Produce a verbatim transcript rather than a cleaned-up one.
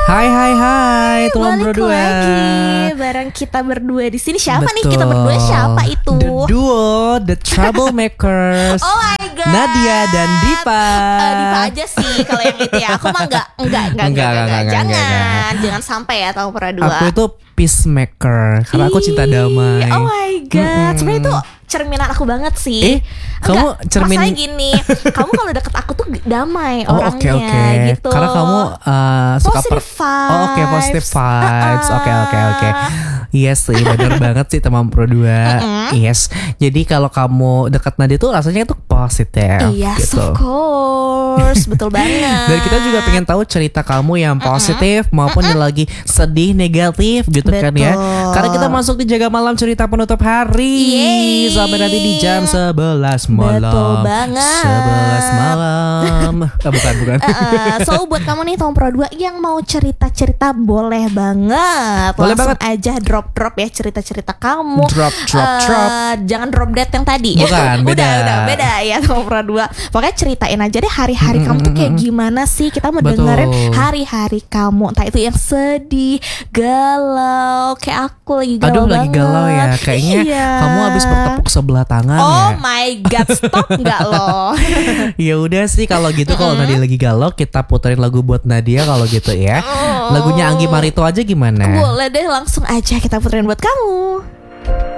Hai hai hai teman Balik berdua lagi bareng kita berdua di sini. Siapa nih Betul. kita berdua? Siapa itu? The duo, the troublemakers. Oh my god, Nadia dan Dipa. Eh, Dipa aja sih kalau yang itu ya. Aku mah enggak, enggak, enggak, enggak, Enggak, enggak, enggak, enggak, jangan, enggak, jangan sampai ya tahu berdua. Aku itu peacemaker karena aku cinta damai. Ih, oh my god, sebenarnya itu cerminan aku banget sih. Eh, kamu cermin- Masalahnya gini, kamu kalau deket aku tuh damai Oh orangnya oke oke. gitu. Karena kamu uh, suka Positive vibes. Oh oke positive vibes. Uh-uh. Oke oke oke. Yes sih bener banget sih teman berdua. Yes. Jadi kalau kamu dekat Nadia tuh rasanya tuh positif. Yes, gitu. of course, betul banget. Dan kita juga pengen tahu cerita kamu yang positif maupun yang lagi sedih negatif gitu kan ya. Betul. Karena kita masuk di Jaga Malam cerita penutup hari. Yeay. Sampai nanti di jam sebelas malam. Betul banget. sebelas malam. Ah, bukan bukan. Uh, so buat kamu nih Tom Pro dua yang mau cerita-cerita boleh banget. Boleh Langsung banget. aja drop-drop ya cerita-cerita kamu. Drop, drop, Eh, drop. Jangan drop dead yang tadi. Bukan, beda. Udah, udah beda ya Tom Pro dua. Pokoknya ceritain aja deh hari-hari kamu tuh kayak gimana sih. Kita mau Betul. dengerin hari-hari kamu. Entah itu yang sedih, galau, kayak aku lagi galau Aduh banget. lagi galau ya. Kayaknya Iya. kamu habis bertepuk sebelah tangan Oh ya. my god, stop nggak lo? Ya udah sih kalau gitu kalau Nadia lagi galau kita puterin lagu buat Nadia kalau gitu ya. Oh. Lagunya Anggi Marito aja gimana? Boleh deh, langsung aja kita puterin buat kamu.